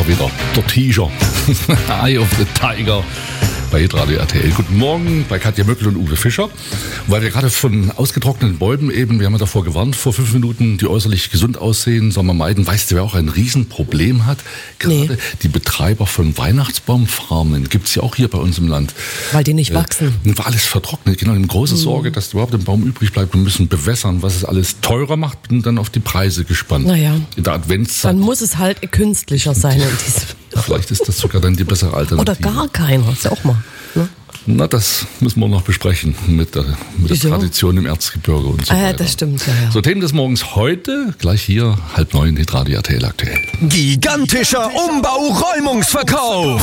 wieder der Tiger. Eye of the Tiger. Bei Radio RTL. Guten Morgen bei Katja Möckel und Uwe Fischer. Weil wir gerade von ausgetrockneten Bäumen wir haben ja davor gewarnt, vor 5 Minuten, die äußerlich gesund aussehen, soll man meiden. Weißt du, wer auch ein Riesenproblem hat? Gerade die Betreiber von Weihnachtsbaumfarmen gibt's ja auch hier bei uns im Land. Weil die nicht wachsen. War alles vertrocknet. Genau, eine große Sorge, dass überhaupt ein Baum übrig bleibt. Wir müssen bewässern, was es alles teurer macht. Bin dann auf die Preise gespannt. Naja. In der Adventszeit. Dann muss es halt künstlicher sein. Vielleicht ist das sogar dann die bessere Alternative. Oder gar keiner, ist ja auch mal. Ne? Na, das müssen wir noch besprechen mit der Tradition im Erzgebirge und so weiter. Ja, das stimmt, ja. So, Themen des Morgens heute, gleich hier, 8:30 in Radio RTL aktuell. Gigantischer Umbau-Räumungsverkauf.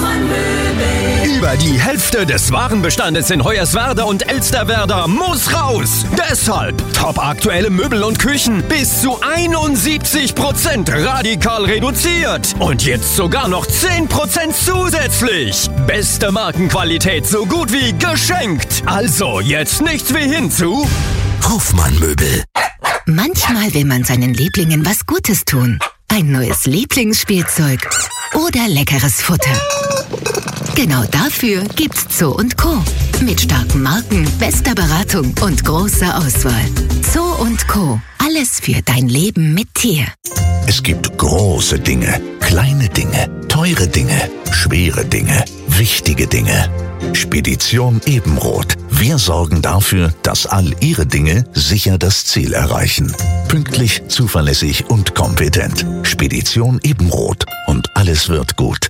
Über die Hälfte des Warenbestandes in Hoyerswerda und Elsterwerda muss raus. Deshalb top aktuelle Möbel und Küchen bis zu 71% radikal reduziert. Und jetzt sogar noch 10% zusätzlich. Beste Markenqualität, so gut wie geschenkt. Also jetzt nichts wie hinzu. Hofmann Möbel. Manchmal will man seinen Lieblingen was Gutes tun. Ein neues Lieblingsspielzeug oder leckeres Futter. Genau dafür gibt's Zoo & Co. Mit starken Marken, bester Beratung und großer Auswahl. Zoo & Co. Alles für dein Leben mit Tier. Es gibt große Dinge, kleine Dinge, teure Dinge, schwere Dinge, wichtige Dinge. Spedition Ebenroth. Wir sorgen dafür, dass all Ihre Dinge sicher das Ziel erreichen. Pünktlich, zuverlässig und kompetent. Spedition Ebenroth. Und alles wird gut.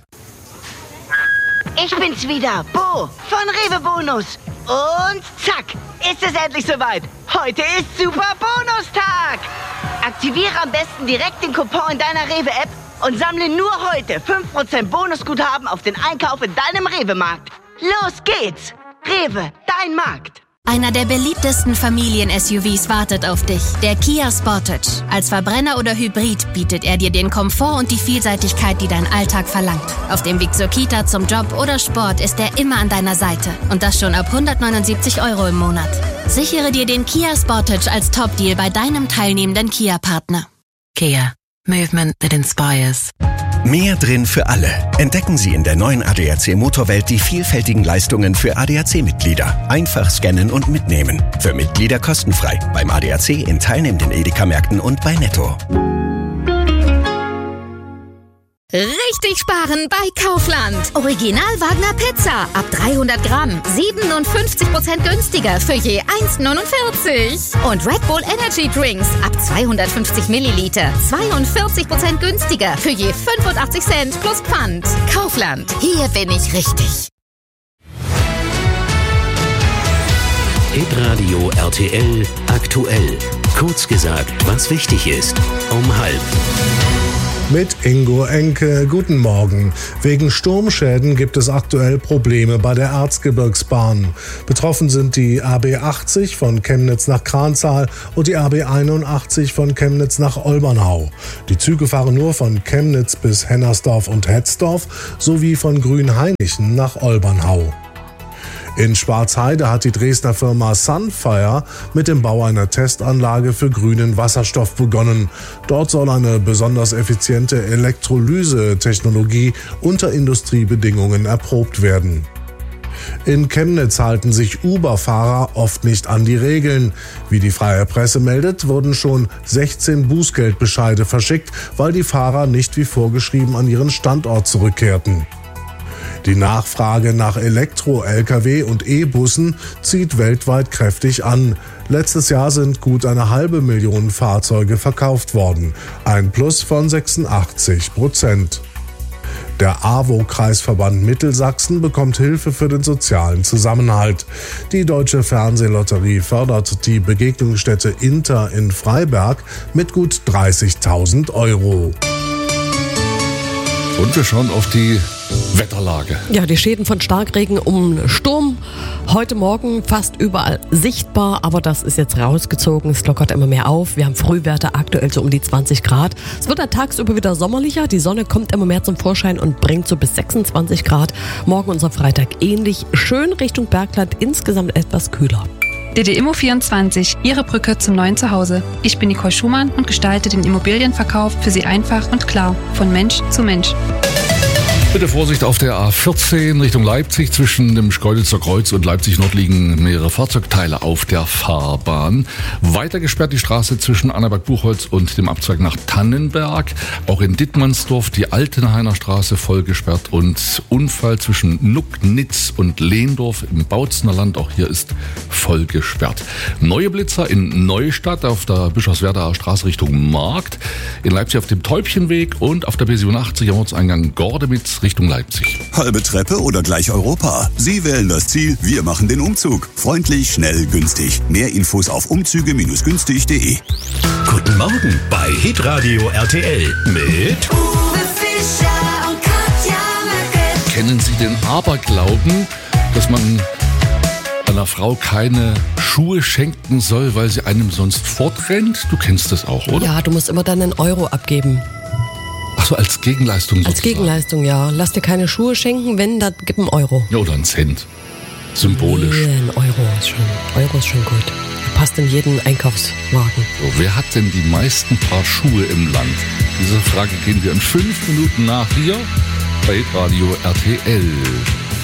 Ich bin's wieder, Bo von Rewe Bonus. Und zack, ist es endlich soweit. Heute ist Super Bonustag. Aktiviere am besten direkt den Coupon in deiner Rewe-App und sammle nur heute 5% Bonusguthaben auf den Einkauf in deinem Rewe-Markt. Los geht's! Rewe, dein Markt. Einer der beliebtesten Familien-SUVs wartet auf dich, der Kia Sportage. Als Verbrenner oder Hybrid bietet er dir den Komfort und die Vielseitigkeit, die dein Alltag verlangt. Auf dem Weg zur Kita, zum Job oder Sport ist er immer an deiner Seite. Und das schon ab 179 € im Monat. Sichere dir den Kia Sportage als Top-Deal bei deinem teilnehmenden Kia-Partner. Kia. Movement that inspires. Mehr drin für alle. Entdecken Sie in der neuen ADAC Motorwelt die vielfältigen Leistungen für ADAC-Mitglieder. Einfach scannen und mitnehmen. Für Mitglieder kostenfrei. Beim ADAC in teilnehmenden Edeka-Märkten und bei Netto. Richtig sparen bei Kaufland. Original Wagner Pizza ab 300 Gramm. 57% günstiger für je 1,49. Und Red Bull Energy Drinks ab 250 Milliliter. 42% günstiger für je 85 Cent plus Pfand. Kaufland. Hier bin ich richtig. Hitradio RTL aktuell. Kurz gesagt, was wichtig ist. Um 12:30. Mit Ingo Enke, guten Morgen. Wegen Sturmschäden gibt es aktuell Probleme bei der Erzgebirgsbahn. Betroffen sind die AB 80 von Chemnitz nach Kranzahl und die AB 81 von Chemnitz nach Olbernhau. Die Züge fahren nur von Chemnitz bis Hennersdorf und Hetzdorf sowie von Grünhainichen nach Olbernhau. In Schwarzheide hat die Dresdner Firma Sunfire mit dem Bau einer Testanlage für grünen Wasserstoff begonnen. Dort soll eine besonders effiziente Elektrolyse-Technologie unter Industriebedingungen erprobt werden. In Chemnitz halten sich Uber-Fahrer oft nicht an die Regeln. Wie die Freie Presse meldet, wurden schon 16 Bußgeldbescheide verschickt, weil die Fahrer nicht wie vorgeschrieben an ihren Standort zurückkehrten. Die Nachfrage nach Elektro-Lkw und E-Bussen zieht weltweit kräftig an. Letztes Jahr sind gut 500.000 Fahrzeuge verkauft worden, ein Plus von 86%. Der AWO-Kreisverband Mittelsachsen bekommt Hilfe für den sozialen Zusammenhalt. Die Deutsche Fernsehlotterie fördert die Begegnungsstätte Inter in Freiberg mit gut 30.000 €. Und wir schauen auf die Wetterlage. Ja, die Schäden von Starkregen um Sturm. Heute Morgen fast überall sichtbar, aber das ist jetzt rausgezogen. Es lockert immer mehr auf. Wir haben Frühwerte aktuell so um die 20 Grad. Es wird dann tagsüber wieder sommerlicher. Die Sonne kommt immer mehr zum Vorschein und bringt so bis 26 Grad. Morgen unser Freitag ähnlich. Schön Richtung Bergland, insgesamt etwas kühler. DD-Immo24, Ihre Brücke zum neuen Zuhause. Ich bin Nicole Schumann und gestalte den Immobilienverkauf für Sie einfach und klar, von Mensch zu Mensch. Bitte Vorsicht auf der A14 Richtung Leipzig. Zwischen dem Schkeuditzer Kreuz und Leipzig Nord liegen mehrere Fahrzeugteile auf der Fahrbahn. Weiter gesperrt die Straße zwischen Annaberg-Buchholz und dem Abzweig nach Tannenberg. Auch in Dittmannsdorf die Altenhainer Straße voll gesperrt und Unfall zwischen Nucknitz und Lehndorf im Bautzener Land. Auch hier ist voll gesperrt. Neue Blitzer in Neustadt auf der Bischofswerdaer Straße Richtung Markt. In Leipzig auf dem Täubchenweg und auf der B87 am Ortseingang Gordemitz Richtung Leipzig. Halbe Treppe oder gleich Europa? Sie wählen das Ziel, wir machen den Umzug. Freundlich, schnell, günstig. Mehr Infos auf umzüge-günstig.de. Guten Morgen bei Hitradio RTL mit Uwe Fischer und Katja Möckel. Kennen Sie den Aberglauben, dass man einer Frau keine Schuhe schenken soll, weil sie einem sonst fortrennt? Du kennst das auch, oder? Ja, du musst immer dann einen Euro abgeben. Ach so, als Gegenleistung sozusagen. Als Gegenleistung, ja. Lass dir keine Schuhe schenken, wenn, dann gib einen Euro. Ja, oder einen Cent. Symbolisch. Nee, ein Euro ist schon gut. Er passt in jeden Einkaufswagen. So, wer hat denn die meisten Paar Schuhe im Land? Diese Frage gehen wir in 5 Minuten nach hier bei Radio RTL.